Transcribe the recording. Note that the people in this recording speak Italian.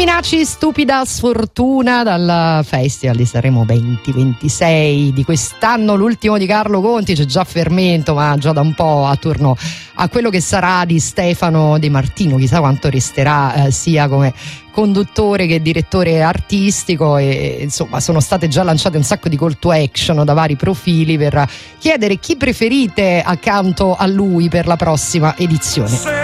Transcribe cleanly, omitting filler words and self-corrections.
Minacci, stupida sfortuna dal Festival di Sanremo 2026 di quest'anno, l'ultimo di Carlo Conti. C'è già fermento, ma già da un po' attorno a quello che sarà di Stefano De Martino. Chissà quanto resterà sia come conduttore che direttore artistico, e insomma sono state già lanciate un sacco di call to action da vari profili per chiedere chi preferite accanto a lui per la prossima edizione.